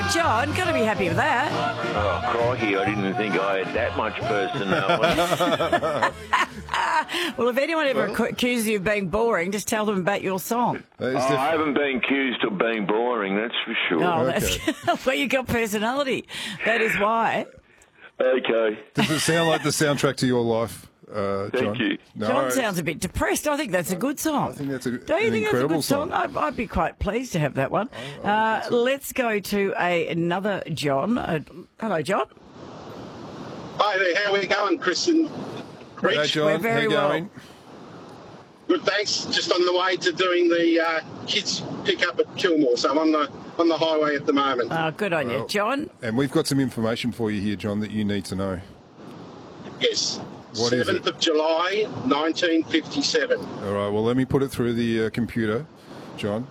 Oh, John, got to be happy with that. Oh, crikey, I didn't think I had that much personality. Well, if anyone ever accuses you of being boring, just tell them about your song. I haven't been accused of being boring, that's for sure. Oh, that's well, you got personality. That is why. Okay. Does it sound like the soundtrack to your life, John? Thank you. No, John sounds a bit depressed. I think that's a good song. I think that's Don't you think incredible that's a good song? I'd be quite pleased to have that one. Let's go to another John. Hello, John. Hi there, how are we going, Chris and Rich? Hey, John. We're very how you going? Good, thanks. Just on the way to doing the kids pick up at Kilmore, so I'm on the highway at the moment. Oh, good on you, John. And we've got some information for you here, John, that you need to know. Yes. What is 7th it? of July, 1957. All right, well, let me put it through the computer, John.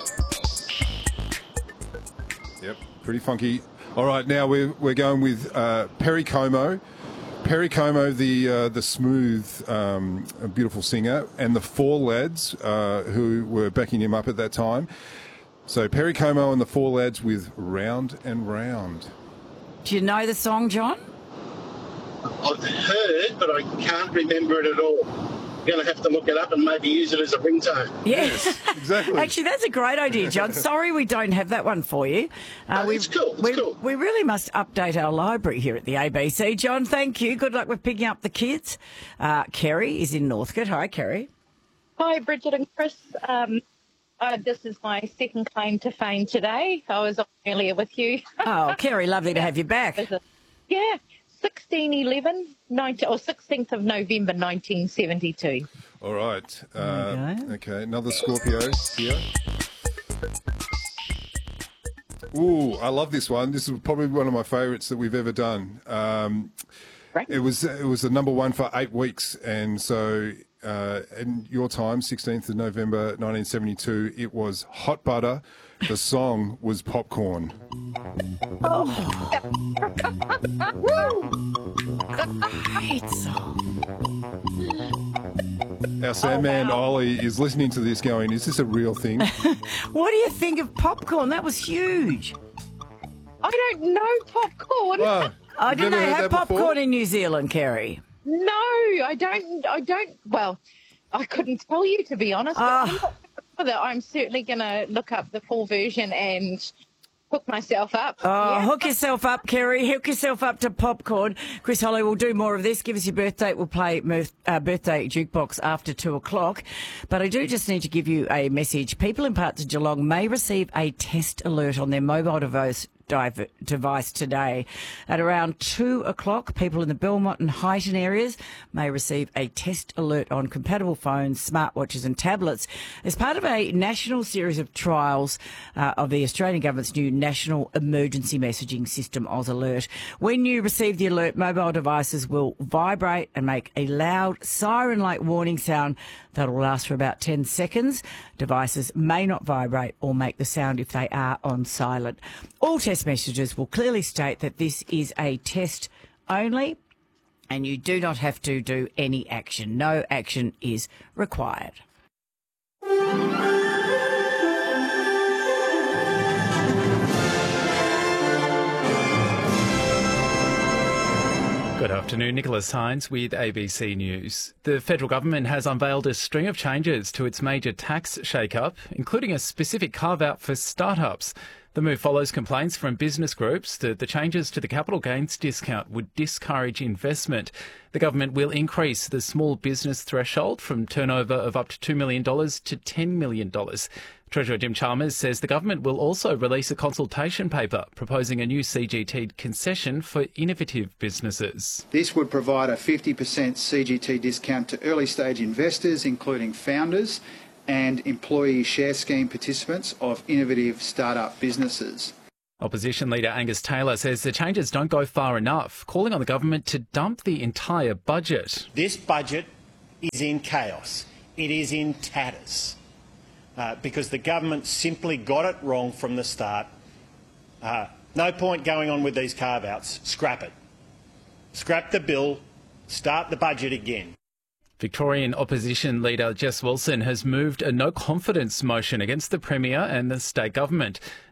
Yep, pretty funky. All right, now we're going with Perry Como. Perry Como, the smooth, beautiful singer, and the Four Lads who were backing him up at that time. So Perry Como and the Four Lads with Round and Round. Do you know the song, John? I've heard, but I can't remember it at all. I'm going to have to look it up and maybe use it as a ringtone. Yes, exactly. Actually, that's a great idea, John. Sorry we don't have that one for you. It's cool. It's cool. We really must update our library here at the ABC. John, thank you. Good luck with picking up the kids. Kerry is in Northcote. Hi, Kerry. Hi, Bridget and Chris. This is my second claim to fame today. I was on earlier with you. Oh, Kerry, lovely to have you back. Yeah, 16th of November 1972. All right. Okay. Okay, another Scorpio here. Ooh, I love this one. This is probably one of my favourites that we've ever done. Right. It was the number one for 8 weeks, and so in your time, 16th of November 1972, it was Hot Butter. The song was Popcorn. Great song. Our Sandman Ollie is listening to this going, is this a real thing? What do you think of Popcorn? That was huge. I don't know popcorn. Oh, Oh, you've didn't never they heard have that before? popcorn in New Zealand, Kerry? No, I don't. Well, I couldn't tell you, to be honest. But I'm certainly going to look up the full version and hook myself up. Oh, hook yourself up, Kerry. Hook yourself up to Popcorn. Chris Holly will do more of this. Give us your birthday. We'll play birthday jukebox after 2:00. But I do just need to give you a message. People in parts of Geelong may receive a test alert on their mobile device today. At around 2:00, people in the Belmont and Highton areas may receive a test alert on compatible phones, smartwatches and tablets as part of a national series of trials of the Australian government's new National Emergency Messaging System, Oz Alert. When you receive the alert, mobile devices will vibrate and make a loud siren-like warning sound that will last for about 10 seconds. Devices may not vibrate or make the sound if they are on silent. All test messages will clearly state that this is a test only and you do not have to do any action. No action is required. Good afternoon, Nicholas Hines with ABC News. The federal government has unveiled a string of changes to its major tax shake-up, including a specific carve-out for startups. The move follows complaints from business groups that the changes to the capital gains discount would discourage investment. The government will increase the small business threshold from turnover of up to $2 million to $10 million. Treasurer Jim Chalmers says the government will also release a consultation paper proposing a new CGT concession for innovative businesses. This would provide a 50% CGT discount to early-stage investors, including founders and employee share scheme participants of innovative start-up businesses. Opposition leader Angus Taylor says the changes don't go far enough, calling on the government to dump the entire budget. This budget is in chaos. It is in tatters. Because the government simply got it wrong from the start. No point going on with these carve-outs. Scrap it. Scrap the bill. Start the budget again. Victorian opposition leader Jess Wilson has moved a no-confidence motion against the Premier and the state government.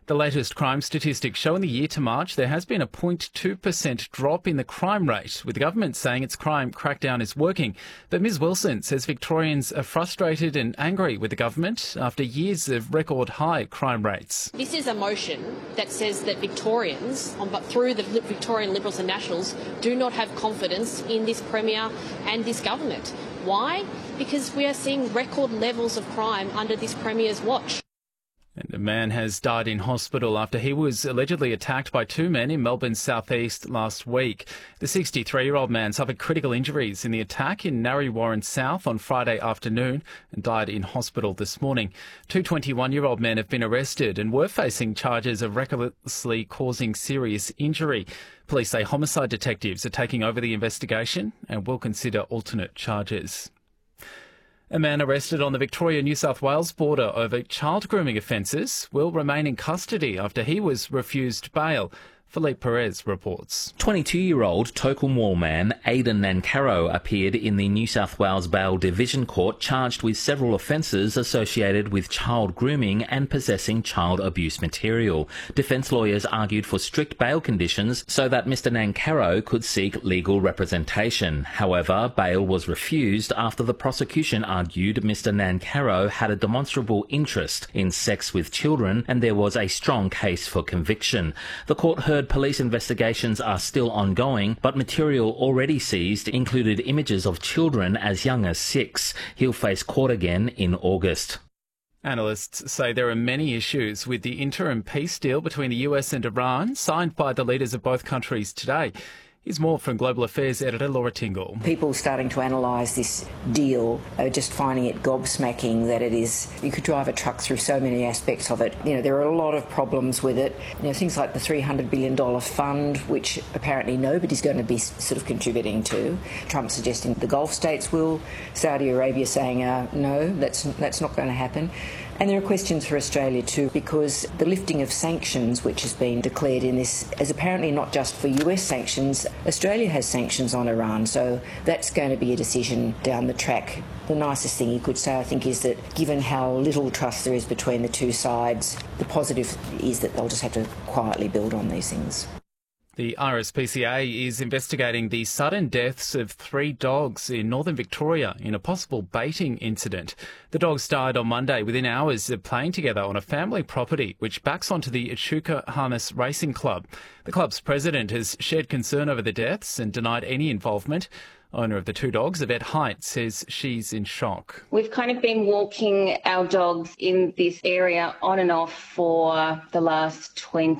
The latest crime statistics show in the year to March there has been a 0.2% drop in the crime rate, with the government saying its crime crackdown is working. But Ms Wilson says Victorians are frustrated and angry with the government after years of record high crime rates. This is a motion that says that Victorians, through the Victorian Liberals and Nationals, do not have confidence in this Premier and this government. Why? Because we are seeing record levels of crime under this Premier's watch. And a man has died in hospital after he was allegedly attacked by two men in Melbourne's southeast last week. The 63-year-old man suffered critical injuries in the attack in Narre Warren South on Friday afternoon and died in hospital this morning. Two 21-year-old men have been arrested and were facing charges of recklessly causing serious injury. Police say homicide detectives are taking over the investigation and will consider alternate charges. A man arrested on the Victoria-New South Wales border over child grooming offences will remain in custody after he was refused bail. Philippe Perez reports. 22-year-old Tocumwal man Aidan Nancaro appeared in the New South Wales Bail Division Court charged with several offences associated with child grooming and possessing child abuse material. Defence lawyers argued for strict bail conditions so that Mr Nancaro could seek legal representation. However, bail was refused after the prosecution argued Mr Nancaro had a demonstrable interest in sex with children and there was a strong case for conviction. The court heard police investigations are still ongoing, but material already seized included images of children as young as 6. He'll face court again in August. Analysts say there are many issues with the interim peace deal between the US and Iran, signed by the leaders of both countries today. Here's more from Global Affairs editor Laura Tingle. People starting to analyse this deal are just finding it gobsmacking that it is. You could drive a truck through so many aspects of it. There are a lot of problems with it. Things like the $300 billion fund, which apparently nobody's going to be sort of contributing to. Trump suggesting the Gulf states will. Saudi Arabia saying no, that's not going to happen. And there are questions for Australia too, because the lifting of sanctions, which has been declared in this, is apparently not just for US sanctions. Australia has sanctions on Iran, so that's going to be a decision down the track. The nicest thing you could say, I think, is that given how little trust there is between the two sides, the positive is that they'll just have to quietly build on these things. The RSPCA is investigating the sudden deaths of 3 dogs in northern Victoria in a possible baiting incident. The dogs died on Monday within hours of playing together on a family property which backs onto the Echuca Harness Racing Club. The club's president has shared concern over the deaths and denied any involvement. Owner of the 2 dogs, Yvette Height, says she's in shock. We've kind of been walking our dogs in this area on and off for the last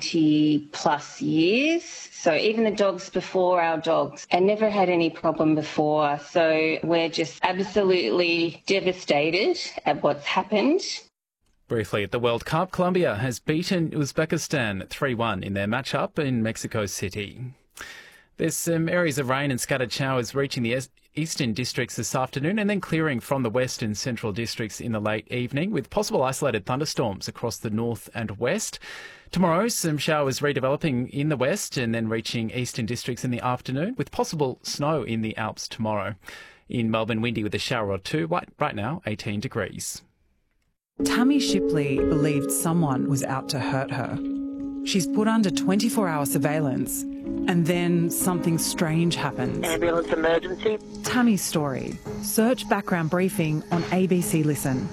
20 plus years. So even the dogs before our dogs, and never had any problem before. So we're just absolutely devastated at what's happened. Briefly at the World Cup, Colombia has beaten Uzbekistan 3-1 in their match-up in Mexico City. There's some areas of rain and scattered showers reaching the eastern districts this afternoon and then clearing from the west and central districts in the late evening, with possible isolated thunderstorms across the north and west. Tomorrow, some showers redeveloping in the west and then reaching eastern districts in the afternoon, with possible snow in the Alps tomorrow. In Melbourne, windy with a shower or two. Right now, 18 degrees. Tammy Shipley believed someone was out to hurt her. She's put under 24-hour surveillance, and then something strange happens. Ambulance emergency. Tammy's story. Search background briefing on ABC Listen.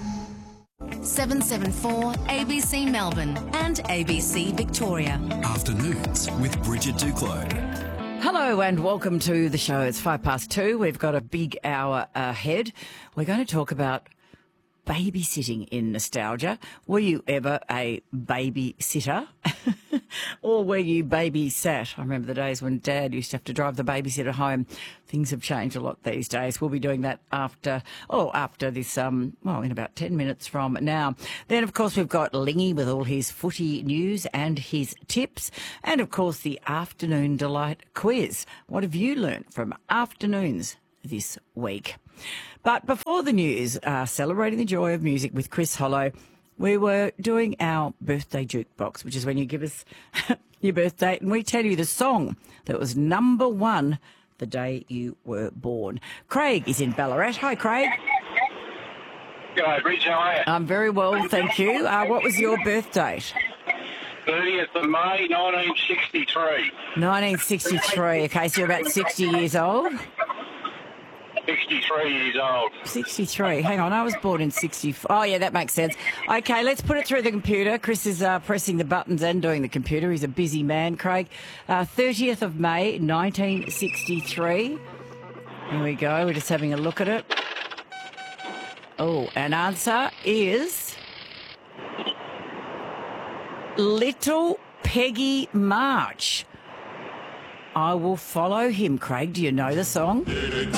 774 ABC Melbourne and ABC Victoria. Afternoons with Bridget Duclos. Hello and welcome to the show. It's 2:05. We've got a big hour ahead. We're going to talk about babysitting in nostalgia. Were you ever a babysitter? Or were you babysat? I remember the days when Dad used to have to drive the babysitter home. Things have changed a lot these days. We'll be doing that after this, in about 10 minutes from now. Then, of course, we've got Lingy with all his footy news and his tips. And, of course, the Afternoon Delight quiz. What have you learnt from afternoons this week? But before the news, celebrating the joy of music with Chris Hollow, we were doing our birthday jukebox, which is when you give us your birth date and we tell you the song that was number 1 the day you were born. Craig is in Ballarat. Hi, Craig. G'day, Bridge. How are you? I'm very well, thank you. What was your birth date? 30th of May, 1963. 1963. Okay, so you're about 60 years old? 63 years old. 63. Hang on, I was born in 64. Oh, yeah, that makes sense. Okay, let's put it through the computer. Chris is pressing the buttons and doing the computer. He's a busy man, Craig. 30th of May, 1963. Here we go. We're just having a look at it. Oh, an answer is Little Peggy March. I will follow him, Craig. Do you know the song?